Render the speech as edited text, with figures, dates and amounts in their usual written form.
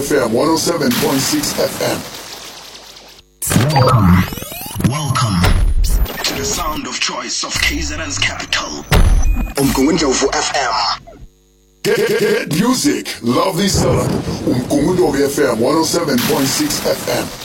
FM 107.6 FM. Welcome to the sound of choice of KZN's capital. Umgungundlovu FM. Get music, love this song. Umgungundlovu FM 107.6 FM.